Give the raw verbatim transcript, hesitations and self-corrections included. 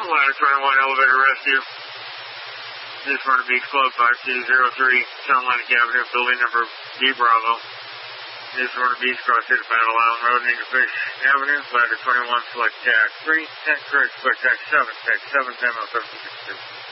Ladder twenty-one, elevator rescue. This Myrtle Beach Club, five two zero three, South Atlantic Avenue, building number B Bravo. This Myrtle Beach, cross city Battle Island Road, Fish Avenue, Ladder twenty-one, select tax three, tax correct, select tax seven, tax seven, ten oh seven six two.